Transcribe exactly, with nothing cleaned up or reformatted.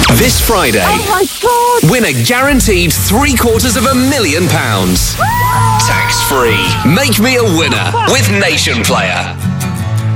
This Friday, Oh my God! win a guaranteed three quarters of a million pounds. Tax free. Make me a winner with Nation Player.